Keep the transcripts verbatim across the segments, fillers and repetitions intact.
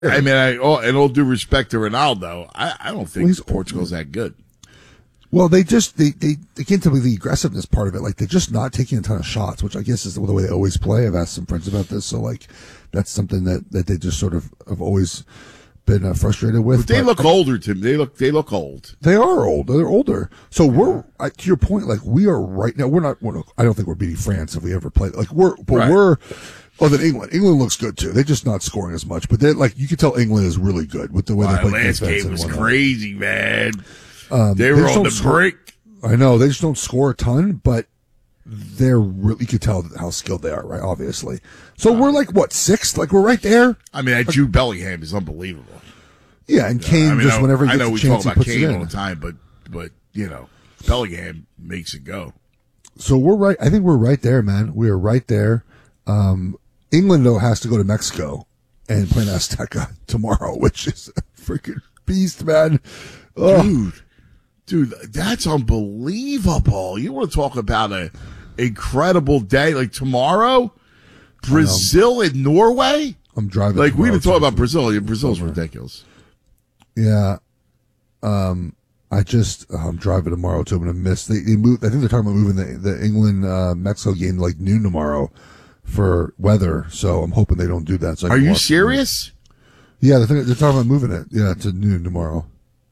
I mean, I, all, and all due respect to Ronaldo, I, I don't think well, Portugal's that good. Well, they just, they, they, they get into the aggressiveness part of it. Like, they're just not taking a ton of shots, which I guess is the way they always play. I've asked some friends about this. So, like, that's something that, that they just sort of have always been uh, frustrated with. But they but, look older to me. They look, they look old. They are old. They're older. So we're, uh, to your point, like, we are right now, we're not, we're, I don't think we're beating France if we ever play. Like, we're, but right. we're, Oh, then England. England looks good too. They're just not scoring as much, but they like you can tell England is really good with the way wow, they play defense. Last game was crazy, man. Um, they, they were on the score, break. I know they just don't score a ton, but they're really. You can tell how skilled they are, right? Obviously. So uh, we're like what sixth? Like we're right there. I mean, that like, Jude Bellingham is unbelievable. Yeah, and Kane uh, I mean, just I, whenever he I gets know a we chance, talk he about puts Kane it in. all the time, but but you know, Bellingham makes it go. So we're right. I think we're right there, man. We are right there. Um, England, though, has to go to Mexico and play in Azteca tomorrow, which is a freaking beast, man. Oh. Dude, dude, that's unbelievable. You want to talk about an incredible day? Like tomorrow, Brazil and Norway? I'm driving. Like, we didn't talk about Brazil. Brazil's ridiculous. Yeah. Um, I just, oh, I'm driving tomorrow, too. I'm going to miss. They, they moved, I think they're talking about moving the, the England uh, Mexico game to like noon tomorrow. For weather, so I'm hoping they don't do that. So Are you serious? Yeah, they're, they're talking about moving it. Yeah, to noon tomorrow.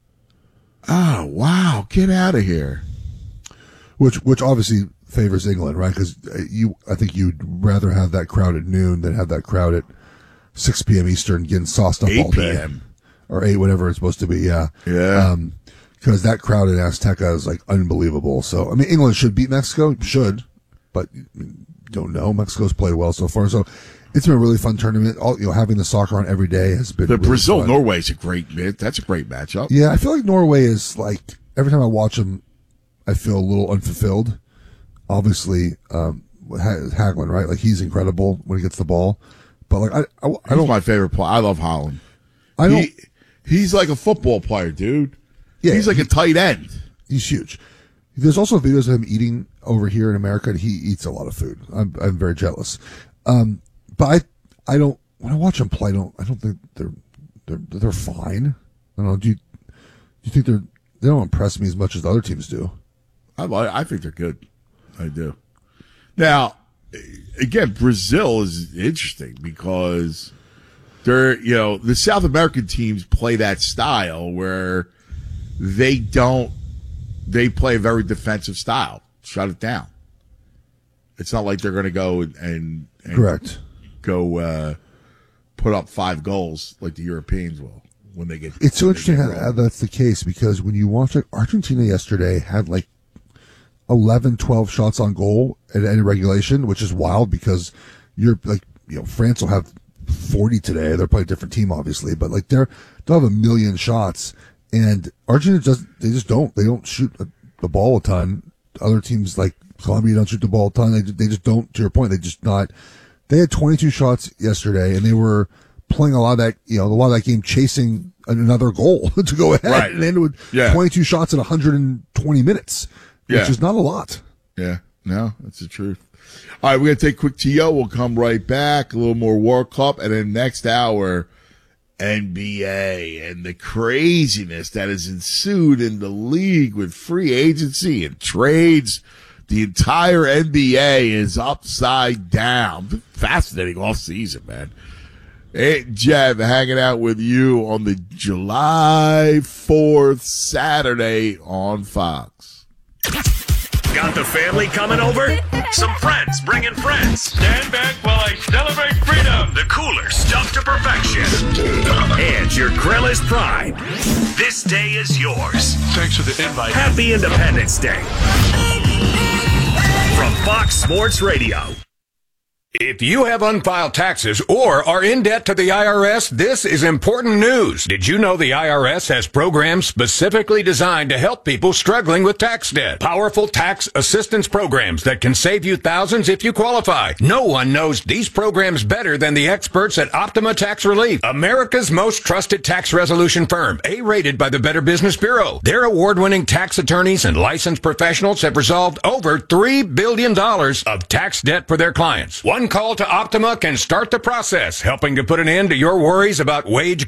Oh wow! Get out of here. Which, which obviously favors England, right? Because you, I think you'd rather have that crowd at noon than have that crowd at six p.m. Eastern getting sauced up all day, or eight, whatever it's supposed to be. Yeah, yeah. Um, because that crowd in Azteca is like unbelievable. So I mean, England should beat Mexico, should, but. Don't know. Mexico's played well so far, so it's been a really fun tournament. All you know, having the soccer on every day has been. The really Brazil fun. Norway is a great. That's a great matchup. Yeah, I feel like Norway is like every time I watch them, I feel a little unfulfilled. Obviously, um, Hagelin, right? Like he's incredible when he gets the ball, but like I, I, I don't. He's my favorite player. I love Holland. I don't. He, he's like a football player, dude. Yeah, he's like he, a tight end. He's huge. There's also videos of him eating over here in America, and he eats a lot of food. I'm I'm very jealous. Um, but I I don't when I watch him play, I don't I don't think they're they're they're fine. I don't know. Do you do you think they're they don't impress me as much as the other teams do? I I think they're good. I do. Now, again, Brazil is interesting because they're you know the South American teams play that style where they don't. They play a very defensive style. Shut it down. It's not like they're going to go and, and, and correct go uh, put up five goals like the Europeans will when they get. It's so interesting how, how that's the case because when you watch like Argentina yesterday had like eleven, twelve shots on goal at any regulation, which is wild because you're like you know France will have forty today. They're probably a different team, obviously, but like they're they'll have a million shots. And Argentina just they just don't they don't shoot the ball a ton. Other teams like Colombia don't shoot the ball a ton. They they just don't. To your point, they just not. They had twenty-two shots yesterday, and they were playing a lot of that you know a lot of that game chasing another goal to go ahead, right. and ended with yeah. twenty-two shots in one hundred twenty minutes, which yeah. is not a lot. Yeah, no, that's the truth. All right, we're gonna take a quick T O. We'll come right back. A little more World Cup, and then next hour. N B A and the craziness that has ensued in the league with free agency and trades. The entire N B A is upside down. Fascinating off season, man. Hey, Jeff, hanging out with you on the July fourth Saturday on Fox. Got the family coming over? Some friends bringing friends. Stand back while I celebrate freedom. The cooler stuff to perfection. And your grill is primed. This day is yours. Thanks for the invite. Happy Independence Day. From Fox Sports Radio. If you have unfiled taxes or are in debt to the I R S, this is important news. Did you know the I R S has programs specifically designed to help people struggling with tax debt? Powerful tax assistance programs that can save you thousands if you qualify. No one knows these programs better than the experts at Optima Tax Relief, America's most trusted tax resolution firm, A-rated by the Better Business Bureau. Their award-winning tax attorneys and licensed professionals have resolved over three billion dollars of tax debt for their clients. One One call to Optima can start the process, helping to put an end to your worries about wage